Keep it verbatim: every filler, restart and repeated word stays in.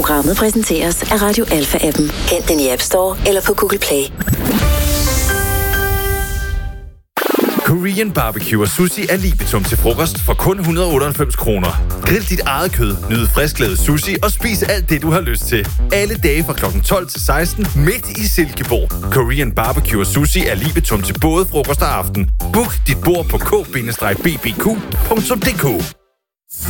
Programmet præsenteres af Radio Alpha-appen. Hent den i App Store eller på Google Play. Korean barbecue og sushi er libitum til frokost for kun et hundrede og otteoghalvfems kroner. Grill dit eget kød, nyd frisklavet sushi og spis alt det, du har lyst til. Alle dage fra klokken tolv til seksten midt i Silkeborg. Korean barbecue og sushi er libitum til både frokost og aften. Book dit bord på k bindestreg b b q punktum d k.